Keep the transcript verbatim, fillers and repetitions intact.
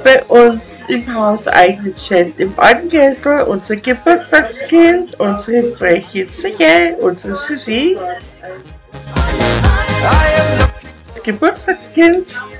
bei uns im Haus eingestellt im Ankessel unser Geburtstagskind, unsere freche Zicke, unsere Sissi. Das Geburtstagskind.